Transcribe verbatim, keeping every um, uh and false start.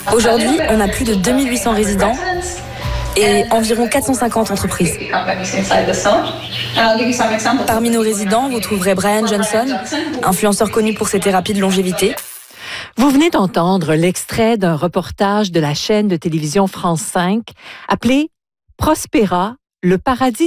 Aujourd'hui, on a plus de deux mille huit cents résidents et environ quatre cent cinquante entreprises. Parmi nos résidents, vous trouverez Brian Johnson, influenceur connu pour ses thérapies de longévité. Vous venez d'entendre l'extrait d'un reportage de la chaîne de télévision France cinq appelé « Prospera, le paradis